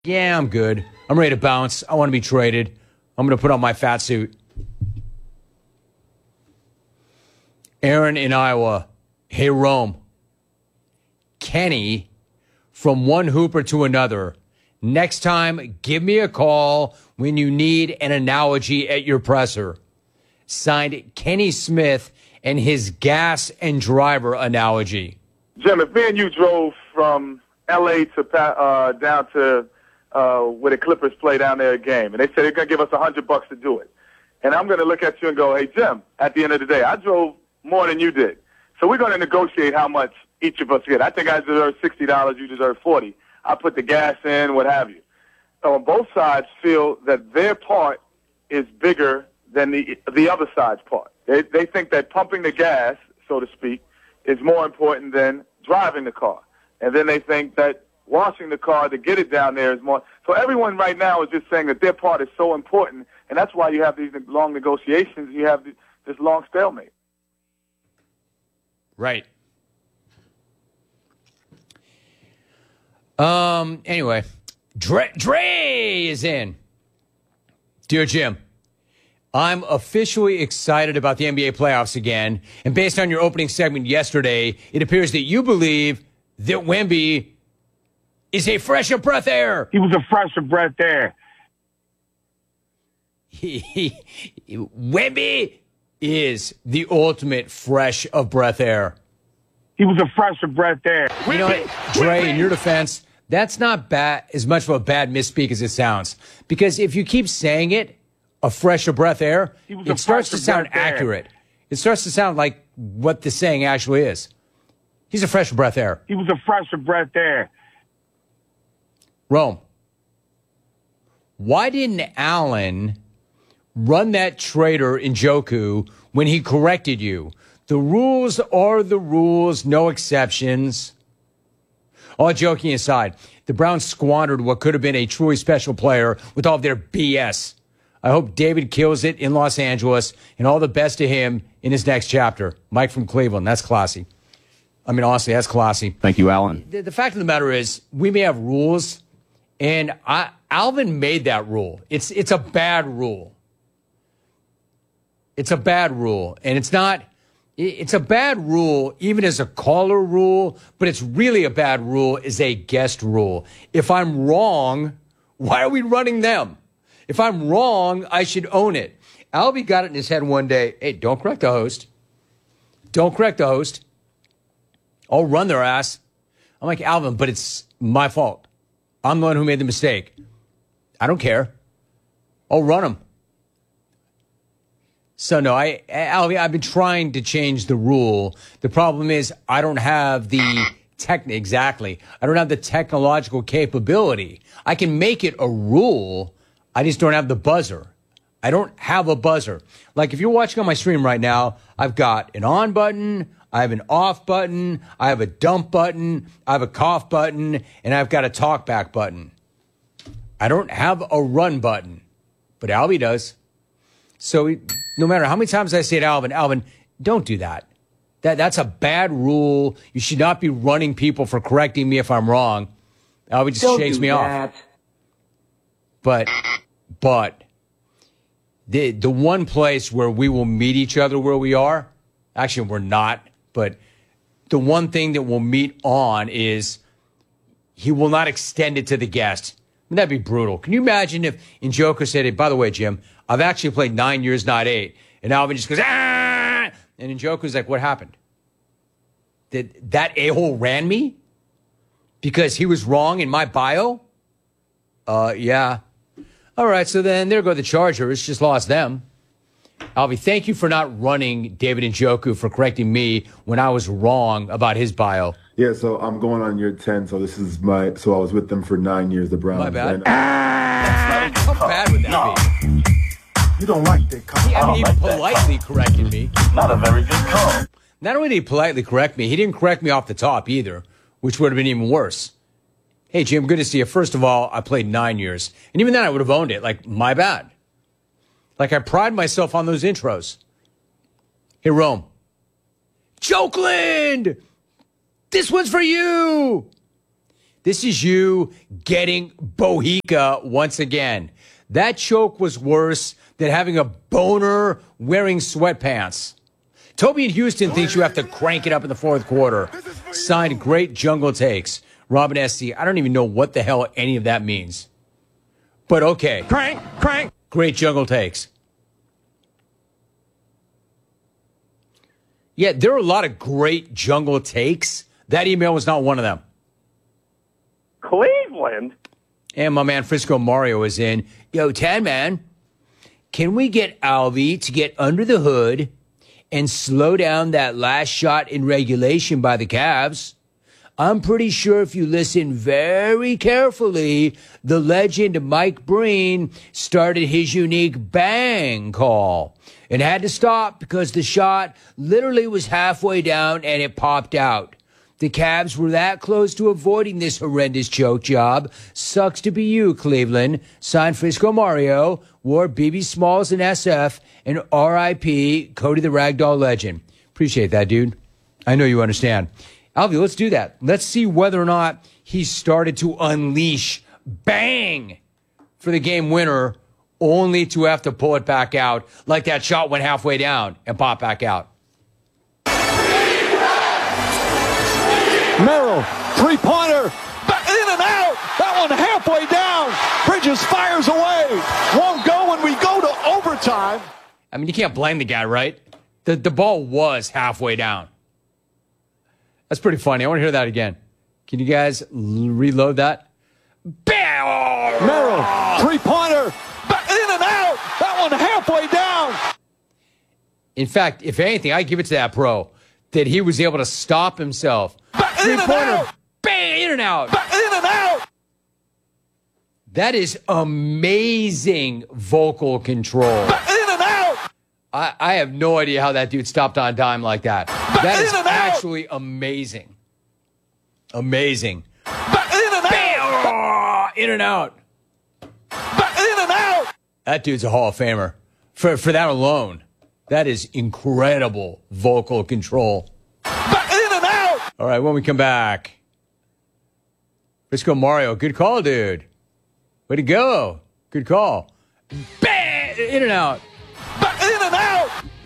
Yeah, I'm good. I'm ready to bounce. I want to be traded. I'm going to put on my fat suit. Aaron in Iowa. Hey, Rome. Kenny, from one hooper to another. Next time, give me a call when you need an analogy at your presser. Signed, Kenny Smith and his gas and driver analogy. Jim, if me and you drove from L.A. to down to where the Clippers play down there a game, and they said they're going to give us $100 to do it, and I'm going to look at you and go, hey, Jim, at the end of the day, I drove more than you did. So we're going to negotiate how much each of us get. I think I deserve $60. You deserve $40. I put the gas in, what have you. So both sides feel that their part is bigger than the other side's part. They think that pumping the gas, so to speak, is more important than driving the car. And then they think that washing the car to get it down there is more. So everyone right now is just saying that their part is so important, and that's why you have these long negotiations. You have this long stalemate. Right. Anyway, Dre is in. Dear Jim, I'm officially excited about the NBA playoffs again. And based on your opening segment yesterday, it appears that you believe that Wemby is a fresh of breath air. He was a fresh of breath air. Wemby is the ultimate fresh of breath air. He was a fresh of breath air. You know what, Dre, in your defense, that's not bad, as much of a bad misspeak as it sounds. Because if you keep saying it, a fresh of breath air, it starts to sound accurate. It starts to sound like what the saying actually is. He's a fresh of breath air. He was a fresh of breath air. Rome, why didn't Allen run that traitor Njoku when he corrected you? The rules are the rules, no exceptions. All joking aside, the Browns squandered what could have been a truly special player with all of their BS. I hope David kills it in Los Angeles, and all the best to him in his next chapter. Mike from Cleveland, that's classy. I mean, honestly, that's classy. Thank you, Alan. The fact of the matter is, we may have rules, and Alvin made that rule. It's a bad rule. It's a bad rule, and it's not. It's a bad rule even as a caller rule, but it's really a bad rule as a guest rule. If I'm wrong, why are we running them? If I'm wrong, I should own it. Albie got it in his head one day. Hey, don't correct the host. Don't correct the host. I'll run their ass. I'm like, Alvin, but it's my fault. I'm the one who made the mistake. I don't care. I'll run them. So, no, Albie, I've been trying to change the rule. The problem is I don't have the I don't have the technological capability. I can make it a rule. I just don't have the buzzer. I don't have a buzzer. Like if you're watching on my stream right now, I've got an on button, I have an off button, I have a dump button, I have a cough button, and I've got a talk back button. I don't have a run button, but Albie does. So no matter how many times I say to Alvin, don't do that. That's a bad rule. You should not be running people for correcting me if I'm wrong. Albie just shakes me off. But the one place where we will meet each other where we are, actually we're not, but the one thing that we'll meet on is he will not extend it to the guest. I mean, that'd be brutal. Can you imagine if Njoku said, hey, by the way, Jim, I've actually played 9 years, not 8. And Alvin just goes, ah! And Njoku's like, what happened? Did that a-hole ran me? Because he was wrong in my bio? Yeah. All right, so then there go the Chargers. Just lost them. Alvin, thank you for not running David Njoku for correcting me when I was wrong about his bio. Yeah, so I'm going on year 10, so so I was with them for 9 years, the Browns. My bad. How bad would that be? You don't like that comment. I mean, he politely corrected me. Not a very good call. Not only did he politely correct me, he didn't correct me off the top either, which would have been even worse. Hey, Jim, good to see you. First of all, I played 9 years. And even then, I would have owned it. Like, my bad. Like, I pride myself on those intros. Hey, Rome. Jokeland! This one's for you! This is you getting Bohica once again. That choke was worse than having a boner wearing sweatpants. Toby in Houston thinks you have to crank it up in the fourth quarter. Signed Great Jungle Takes. Robin SC. I don't even know what the hell any of that means. But okay. Crank. Great Jungle Takes. Yeah, there are a lot of great jungle takes. That email was not one of them. Cleveland? And my man Frisco Mario is in. Yo, Tad man, can we get Alvy to get under the hood and slow down that last shot in regulation by the Cavs? I'm pretty sure if you listen very carefully, the legend Mike Breen started his unique bang call and had to stop because the shot literally was halfway down and it popped out. The Cavs were that close to avoiding this horrendous choke job. Sucks to be you, Cleveland. Signed Frisco Mario, wore BB Smalls and SF, and R.I.P. Cody the Ragdoll Legend. Appreciate that, dude. I know you understand. Alvy, let's do that. Let's see whether or not he started to unleash bang for the game winner only to have to pull it back out like that shot went halfway down and pop back out. Merrill, three-pointer, back in and out. That one halfway down. Bridges fires away. Won't go when we go to overtime. I mean, you can't blame the guy, right? The ball was halfway down. That's pretty funny. I want to hear that again. Can you guys reload that? Bam! Merrill, three-pointer, back in and out. That one halfway down. In fact, if anything, I give it to that pro that he was able to stop himself. Three-pointer, bang, in and out. back in and out. That is amazing vocal control. Back in and out. I have no idea how that dude stopped on dime like that. That is in and out. actually amazing. Amazing. Back in and out. Bam! In and out. Back in and out. That dude's a Hall of Famer. For that alone, that is incredible vocal control. Back in and out. All right, when we come back, Frisco Mario, good call, dude. Way to go. Good call. Bang! In and out. Back in and out.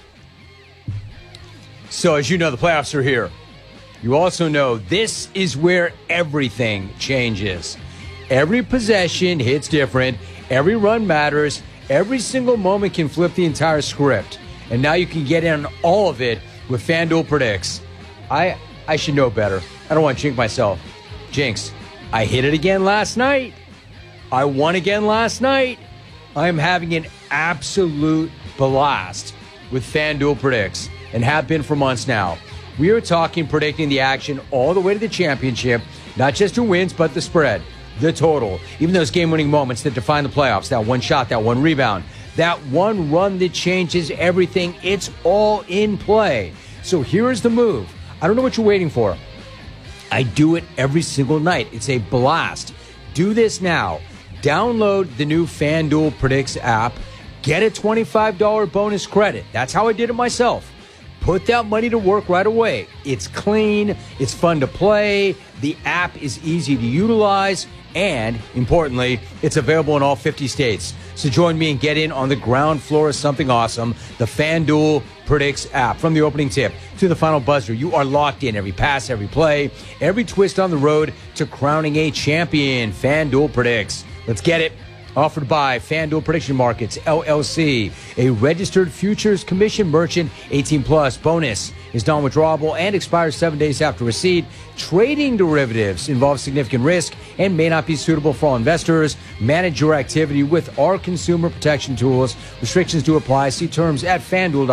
So, as you know, the playoffs are here. You also know this is where everything changes. Every possession hits different. Every run matters. Every single moment can flip the entire script. And now you can get in on all of it with FanDuel Predicts. I should know better. I don't want to jinx myself. Jinx, I hit it again last night. I won again last night. I'm having an absolute blast with FanDuel Predicts and have been for months now. We are talking predicting the action all the way to the championship, not just who wins, but the spread, the total, even those game-winning moments that define the playoffs, that one shot, that one rebound, that one run that changes everything. It's all in play. So here is the move. I don't know what you're waiting for. I do it every single night. It's a blast. Do this now. Download the new FanDuel Predicts app. Get a $25 bonus credit. That's how I did it myself. Put that money to work right away. It's clean. It's fun to play. The app is easy to utilize. And, importantly, it's available in all 50 states. So join me and get in on the ground floor of something awesome, the FanDuel Predicts app. From the opening tip to the final buzzer, you are locked in. Every pass, every play, every twist on the road to crowning a champion. FanDuel Predicts. Let's get it. Offered by FanDuel Prediction Markets, LLC, a registered futures commission merchant. 18 plus. Bonus is non-withdrawable and expires 7 days after receipt. Trading derivatives involves significant risk and may not be suitable for all investors. Manage your activity with our consumer protection tools. Restrictions do apply. See terms at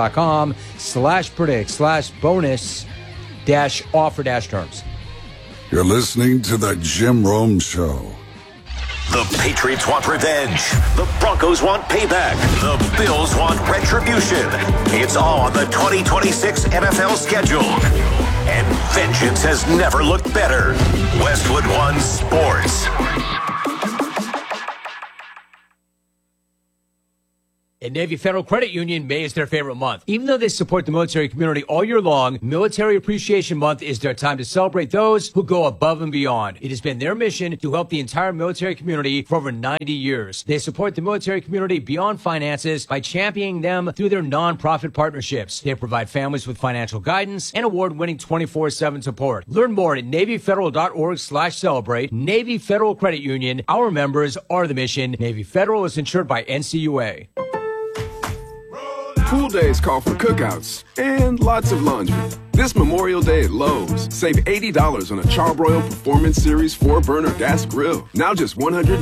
FanDuel.com/predict/bonus-offer-terms. You're listening to the Jim Rome Show. The Patriots want revenge. The Broncos want payback. The Bills want retribution. It's all on the 2026 NFL schedule. And vengeance has never looked better. Westwood One Sports. At Navy Federal Credit Union, May is their favorite month. Even though they support the military community all year long, Military Appreciation Month is their time to celebrate those who go above and beyond. It has been their mission to help the entire military community for over 90 years. They support the military community beyond finances by championing them through their nonprofit partnerships. They provide families with financial guidance and award-winning 24/7 support. Learn more at NavyFederal.org/celebrate. Navy Federal Credit Union. Our members are the mission. Navy Federal is insured by NCUA. Pool days call for cookouts and lots of laundry. This Memorial Day at Lowe's, save $80 on a Charbroil Performance Series 4-burner gas grill, now just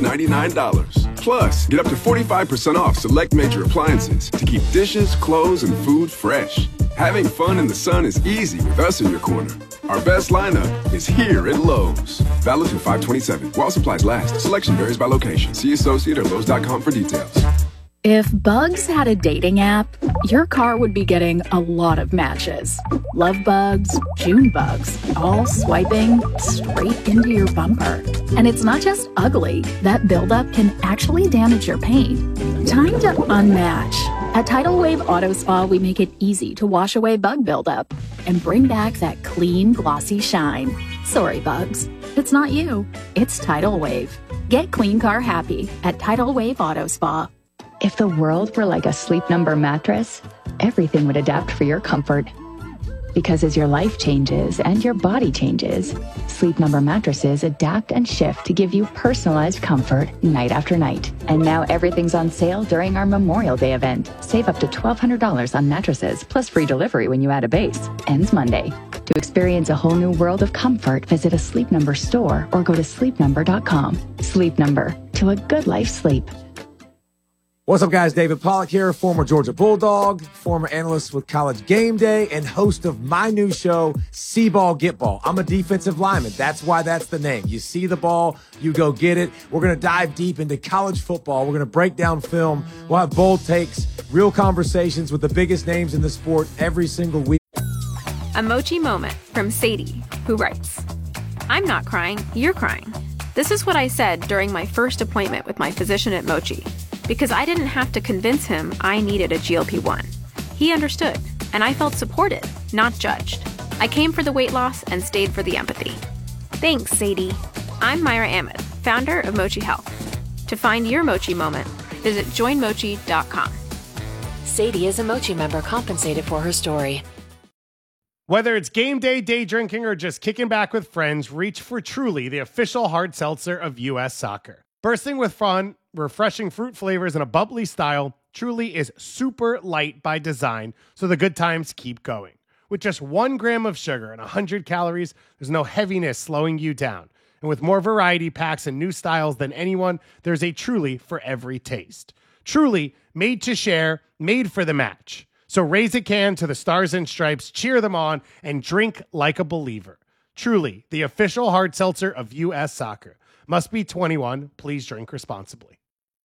$199. Plus, get up to 45% off select major appliances to keep dishes, clothes, and food fresh. Having fun in the sun is easy with us in your corner. Our best lineup is here at Lowe's. Valid through 5/27. While supplies last. Selection varies by location. See associate or Lowe's.com for details. If Bugs had a dating app, your car would be getting a lot of matches. Love bugs, June bugs, all swiping straight into your bumper. And it's not just ugly. That buildup can actually damage your paint. Time to unmatch. At Tidal Wave Auto Spa, we make it easy to wash away bug buildup and bring back that clean, glossy shine. Sorry, bugs. It's not you. It's Tidal Wave. Get clean car happy at Tidal Wave Auto Spa. If the world were like a Sleep Number mattress, everything would adapt for your comfort. Because as your life changes and your body changes, Sleep Number mattresses adapt and shift to give you personalized comfort night after night. And now everything's on sale during our Memorial Day event. Save up to $1,200 on mattresses, plus free delivery when you add a base. Ends Monday. To experience a whole new world of comfort, visit a Sleep Number store or go to sleepnumber.com. Sleep Number. To a good life sleep. What's up, guys? David Pollack here, former Georgia Bulldog, former analyst with College Game Day, and host of my new show, See Ball, Get Ball. I'm a defensive lineman. That's why that's the name. You see the ball, you go get it. We're going to dive deep into college football. We're going to break down film. We'll have bold takes, real conversations with the biggest names in the sport every single week. A Mochi moment from Sadie, who writes, I'm not crying, you're crying. This is what I said during my first appointment with my physician at Mochi. Because I didn't have to convince him I needed a GLP-1. He understood, and I felt supported, not judged. I came for the weight loss and stayed for the empathy. Thanks, Sadie. I'm Myra Ahmed, founder of Mochi Health. To find your Mochi moment, visit joinmochi.com. Sadie is a Mochi member compensated for her story. Whether it's game day, day drinking, or just kicking back with friends, reach for Truly, the official hard seltzer of U.S. Soccer. Bursting with fun, refreshing fruit flavors, and a bubbly style, Truly is super light by design, so the good times keep going. With just 1 gram of sugar and 100 calories, there's no heaviness slowing you down. And with more variety packs and new styles than anyone, there's a Truly for every taste. Truly, made to share, made for the match. So raise a can to the Stars and Stripes, cheer them on, and drink like a believer. Truly, the official hard seltzer of U.S. Soccer. Must be 21. Please drink responsibly.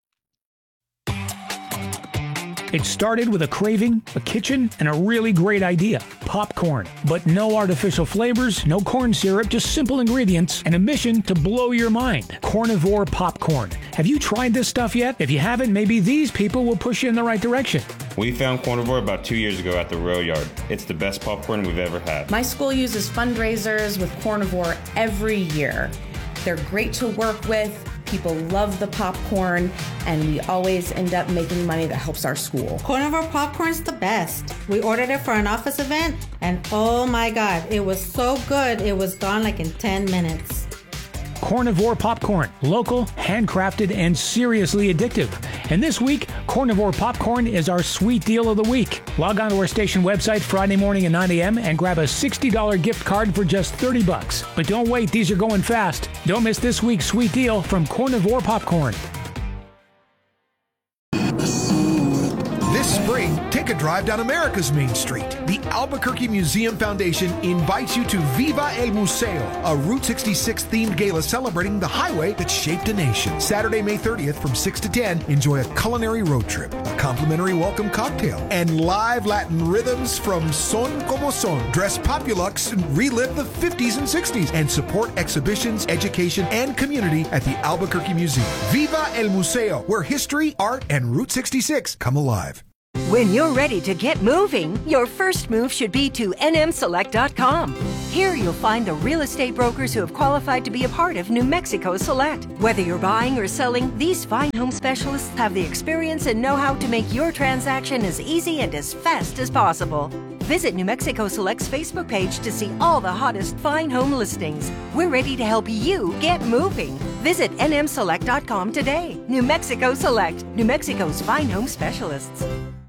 It started with a craving, a kitchen, and a really great idea. Popcorn. But no artificial flavors, no corn syrup, just simple ingredients, and a mission to blow your mind. Carnivore popcorn. Have you tried this stuff yet? If you haven't, maybe these people will push you in the right direction. We found Carnivore about 2 years ago at the Rail Yard. It's the best popcorn we've ever had. My school uses fundraisers with Carnivore every year. They're great to work with. People love the popcorn, and we always end up making money that helps our school. Carnivore popcorn's the best. We ordered it for an office event, and oh my God, it was so good. It was gone like in 10 minutes. Carnivore popcorn. Local, handcrafted, and seriously addictive. And this week, Carnivore popcorn is our sweet deal of the week. Log on to our station website Friday morning at 9 a.m. and grab a $60 gift card for just $30. But don't wait, these are going fast. Don't miss this week's sweet deal from Carnivore popcorn. This spring, take a drive down America's Main Street. The Albuquerque Museum Foundation invites you to Viva el Museo, a Route 66 themed gala celebrating the highway that shaped a nation. Saturday, May 30th from 6 to 10, enjoy a culinary road trip, a complimentary welcome cocktail, and live Latin rhythms from Son Como Son. Dress Populux and relive the 50s and 60s and support exhibitions, education, and community at the Albuquerque Museum. Viva el Museo, where history, art, and Route 66 come alive. When you're ready to get moving, your first move should be to nmselect.com. Here you'll find the real estate brokers who have qualified to be a part of New Mexico Select. Whether you're buying or selling, these fine home specialists have the experience and know-how to make your transaction as easy and as fast as possible. Visit New Mexico Select's Facebook page to see all the hottest fine home listings. We're ready to help you get moving. Visit nmselect.com today. New Mexico Select, New Mexico's fine home specialists.